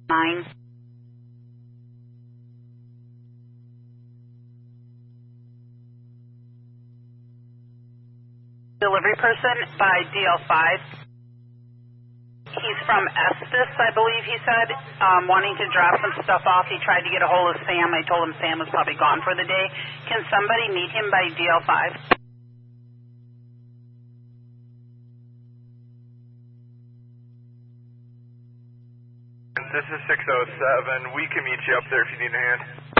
9. Delivery person by DL5. He's from Estes, I believe he said, wanting to drop some stuff off. He tried to get a hold of Sam. I told him Sam was probably gone for the day. Can somebody meet him by DL5? This is 607. We can meet you up there if you need a hand.